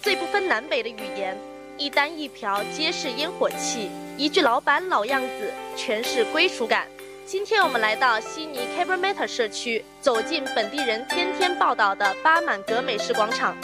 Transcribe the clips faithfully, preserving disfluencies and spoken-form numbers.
最不分南北的语言，一单一瓢皆是烟火气，一句老板老样子，全是归属感。今天我们来到悉尼 Cabramatta 社区，走进本地人天天报道的巴满阁美食广场。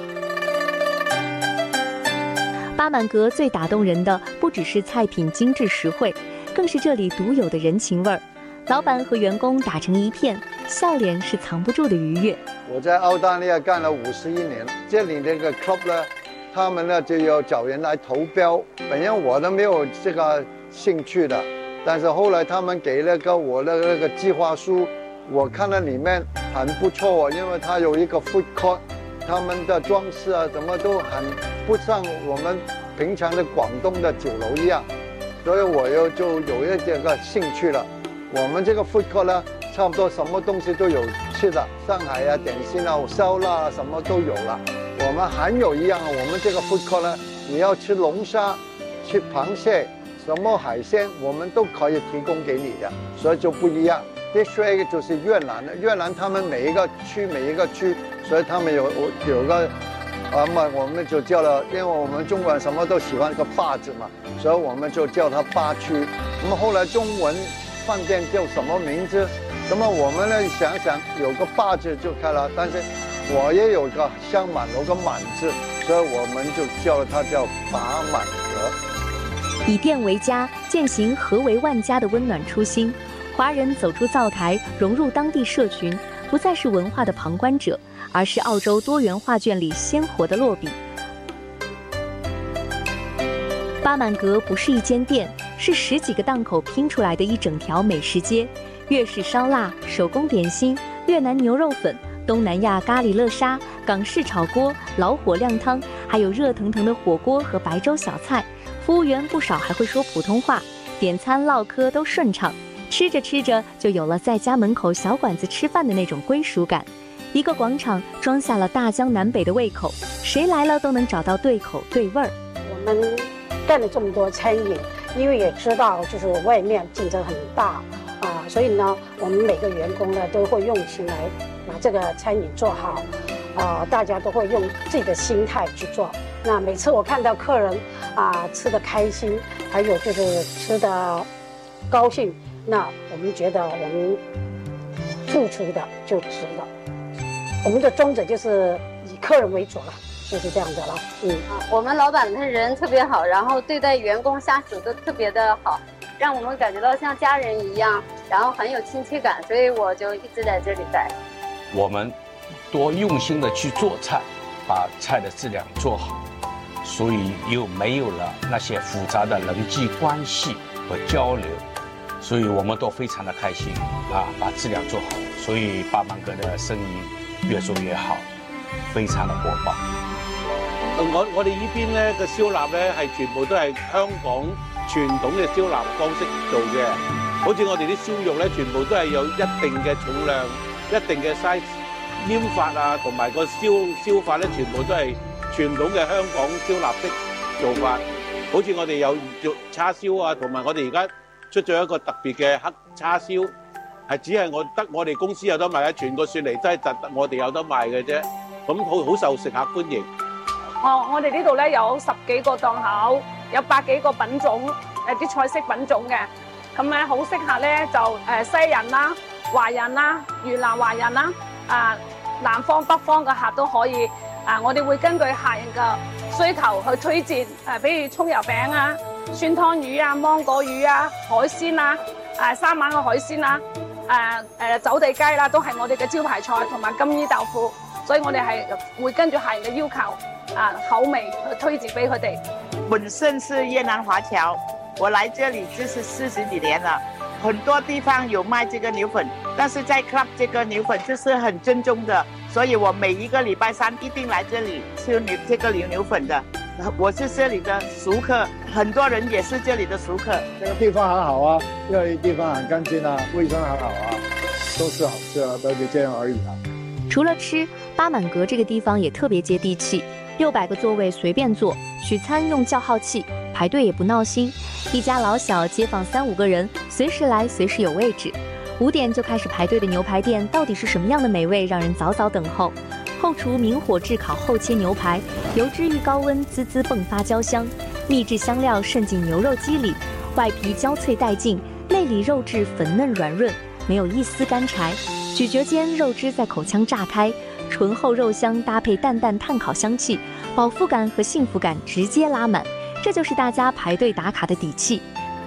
巴满阁最打动人的不只是菜品精致实惠，更是这里独有的人情味儿。老板和员工打成一片，笑脸是藏不住的愉悦。 我在澳大利亚干了五十一年，这里那个 club 呢，他们呢就要找人来投标，本来我都没有这个兴趣的，但是后来他们给了个我的那个计划书，我看到里面很不错，因为它有一个 food court， 他们的装饰啊什么都很不像我们平常的广东的酒楼一样，所以我又就有一这个兴趣了。我们这个 food court 呢，差不多什么东西都有吃的，上海啊点心啊烧腊啊什么都有了。我们还有一样啊，我们这个 food court 呢，你要吃龙虾、吃螃蟹、什么海鲜，我们都可以提供给你的，所以就不一样。这说一个就是越南的，越南他们每一个区每一个区，所以他们有有个。啊嘛，我们就叫了，因为我们中国人什么都喜欢个坝字嘛，所以我们就叫它坝区。那么后来中文饭店叫什么名字？那么我们呢想想有个坝字就开了，但是我也有个相满有个满字，所以我们就叫它叫巴满阁。 以店为家，践行和为万家的温暖初心。华人走出灶台，融入当地社群，不再是文化的旁观者，而是澳洲多元画卷里鲜活的落笔。巴满阁不是一间店，是十几个档口拼出来的一整条美食街，粤式烧腊、手工点心、越南牛肉粉、东南亚咖喱乐沙、港式炒锅、老火靓汤，还有热腾腾的火锅和白粥小菜。服务员不少还会说普通话，点餐唠嗑都顺畅。吃着吃着就有了在家门口小馆子吃饭的那种归属感。一个广场装下了大江南北的胃口，谁来了都能找到对口对味儿。 我们干了这么多餐饮，因为也知道就是外面竞争很大啊，所以呢，我们每个员工呢都会用心来把这个餐饮做好，啊，大家都会用自己的心态去做。那每次我看到客人啊吃得开心，还有就是吃得高兴，那我们觉得我们付出的就值了。我们的宗旨就是以客人为主了，就是这样的了。嗯， 啊，我们老板他人特别好，然后对待员工下属都特别的好，让我们感觉到像家人一样，然后很有亲切感，所以我就一直在这里待。 我们多用心的去做菜，把菜的质量做好，所以又没有了那些复杂的人际关系和交流，所以我们都非常的开心啊，把质量做好，所以巴满阁的生意越做越好，非常的火爆。 我我哋呢邊咧嘅燒臘咧係全部都係香港傳統嘅燒臘方式做嘅，好似我哋啲燒肉咧，全部都係有一定嘅重量、一定嘅 size、醃法啊，同埋個燒燒法咧，全部都係傳統嘅香港燒臘式做法。好似我哋有肉叉燒啊，同埋我哋而家出咗一個特別嘅黑叉燒。係只係我得我哋公司有得賣，全個雪梨真係特我哋有得賣嘅啫。咁好好受食客歡迎。 哦，我哋呢度咧有十幾個檔口，有百幾個品種，誒啲菜式品種嘅。咁咧好適合咧就誒西人啦、華人啦、越南華人啦，啊南方北方嘅客都可以。啊，我哋會根據客人嘅需求去推薦，誒比如葱油餅啊、酸湯魚啊、芒果魚啊、海鮮啊、誒三晚嘅海鮮啊。誒誒走地雞啦，都係我哋嘅招牌菜，同埋金衣豆腐，所以我哋係會跟住客人嘅要求啊口味去推薦俾佢哋。 本身是越南華僑，我來這裡就是四十幾年了，很多地方有賣這個牛粉，但是在 club 這個牛粉就是很正宗的，所以我每一個禮拜三一定來這裡吃牛這個牛牛粉的。我是這裡的熟客，很多人也是這裡的熟客。 這個地方很好啊，因為地方很乾淨啊，衛生很好啊，都是好吃啊，都就這樣而已啊。 除了吃，巴滿閣這個地方也特別接地氣，六百個座位隨便坐，取餐用叫號器，排隊也不鬧心。一家老小街坊三五個人，隨時來隨時有位置。五點就開始排隊的牛排店，到底是什麼樣的美味，讓人早早等候？ 后厨明火炙烤后切牛排，油脂遇高温滋滋迸发焦香，秘制香料渗进牛肉肌里，外皮焦脆带劲，内里肉质粉嫩软润，没有一丝干柴。咀嚼间，肉汁在口腔炸开，醇厚肉香搭配淡淡炭烤香气，饱腹感和幸福感直接拉满，这就是大家排队打卡的底气。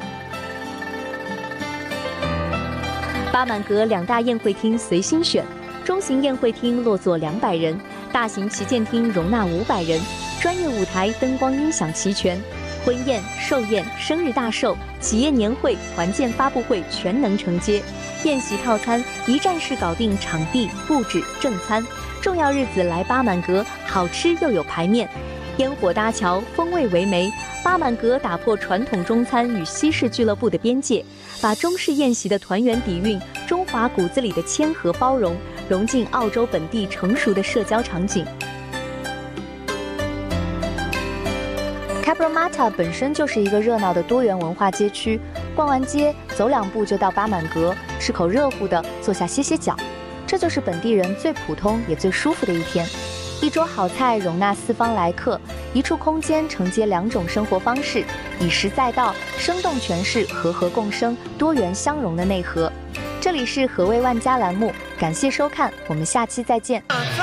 巴满阁两大宴会厅随心选，中型宴会厅落座两百人，大型旗舰厅容纳五百人，专业舞台、灯光、音响齐全，婚宴、寿宴、生日大寿、企业年会、团建发布会全能承接。宴席套餐一站式搞定场地、布置、正餐，重要日子来巴满阁，好吃又有排面。烟火搭桥，风味为媒。巴满阁打破传统中餐与西式俱乐部的边界，把中式宴席的团圆底蕴、中华骨子里的谦和包容，融进澳洲本地成熟的社交场景。Cabramatta 本身就是一个热闹的多元文化街区，逛完街走两步就到巴满阁，吃口热乎的，坐下歇歇脚，这就是本地人最普通也最舒服的一天。一桌好菜容纳四方来客，一处空间承接两种生活方式，以实在道，生动诠释和和共生、多元相融的内核。这里是和味万家栏目，感谢收看，我们下期再见。